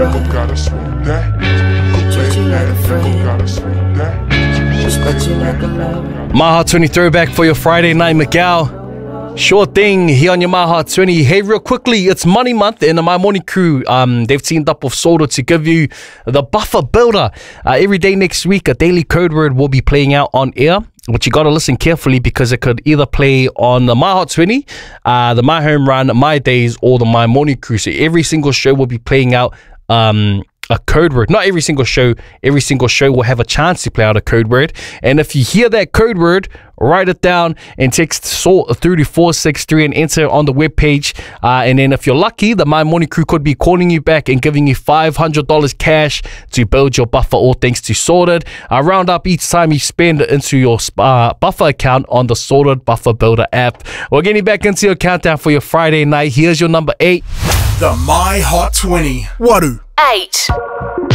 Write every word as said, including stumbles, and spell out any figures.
Gotta smoke that. Treat you like a friend. Gotta smoke that. Respect you like a lover. My Heart twenty throwback for your Friday night, Miguel. Sure thing, here on your My Heart twenty. Hey, real quickly, it's Money Month, and the My Morning crew, um, they've teamed up with Sorted to give you the Buffer Builder. Uh, every day next week, a daily code word will be playing out on air, but you got to listen carefully because it could either play on the My Heart twenty, uh, the My Home Run, My Days, or the My Morning crew. So every single show will be playing out um, a code word. Not every single show. Every single show will have a chance to play out a code word. And if you hear that code word, write it down and text SORT through to four six three and enter on the webpage. Uh, and then if you're lucky, the My Morning crew could be calling you back and giving you five hundred dollars cash to build your buffer, all thanks to Sorted. Uh, round up each time you spend into your uh, buffer account on the Sorted Buffer Builder app. We're getting back into your countdown for your Friday night. Here's your number eight. The My Hot twenty. Waru. Eight.